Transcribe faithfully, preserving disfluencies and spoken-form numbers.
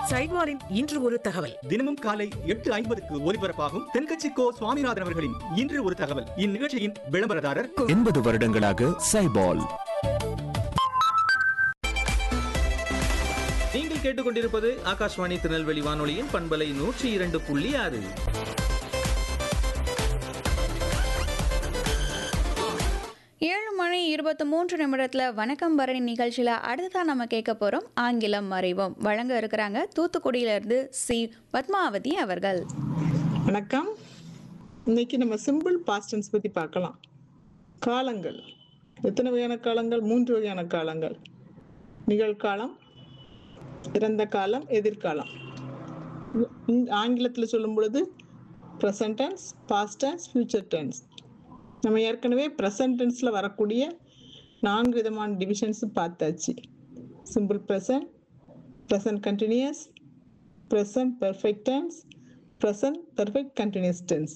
சைட்வாரின் இன்று ஒரு தகவல். தினமும் காலை எட்டு ஐம்பதுக்கு ஒலிபரப்பாகும் தென்கட்சி கோ சுவாமிநாதன் அவர்களின் இன்று ஒரு தகவல். இந்நிகழ்ச்சியின் விளம்பரதாரர் எண்பது வருடங்களாக சைபால். நீங்கள் கேட்டுக்கொண்டிருப்பது ஆகாஷ்வாணி திருநெல்வேலி வானொலியின் பண்பலை நூற்றி இரண்டு புள்ளி ஆறு. ஏழு மணி இருபத்தி மூன்று நிமிடத்தில் வணக்கம் பரணி நிகழ்ச்சியில் அடுத்ததான் நம்ம கேட்க போகிறோம் ஆங்கிலம் அறிவோம். வழங்க இருக்கிறாங்க தூத்துக்குடியிலிருந்து சி பத்மாவதி அவர்கள். வணக்கம். இன்னைக்கு நம்ம சிம்பிள் பாஸ்ட் டென்ஸ் பற்றி பார்க்கலாம். காலங்கள் எத்தனை வகையான காலங்கள்? மூன்று வகையான காலங்கள். நிகழ்காலம், இறந்த காலம், எதிர்காலம். ஆங்கிலத்தில் சொல்லும் பொழுது present tense, past tense, future tense. நம்ம ஏற்கனவே ப்ரெசன்ட் டென்ஸில் வரக்கூடிய நான்கு விதமான டிவிஷன்ஸ் பார்த்தாச்சு. Simple present, present continuous, present perfect tense, present perfect continuous tense.